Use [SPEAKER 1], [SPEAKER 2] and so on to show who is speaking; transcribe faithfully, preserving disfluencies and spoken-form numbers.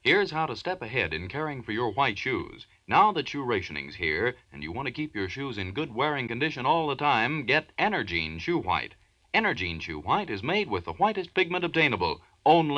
[SPEAKER 1] Here's how to step ahead in caring for your white shoes. Now that shoe rationing's here, and you want to keep your shoes in good wearing condition all the time, get Energine Shoe White. Energine Shoe White is made with the whitest pigment obtainable, only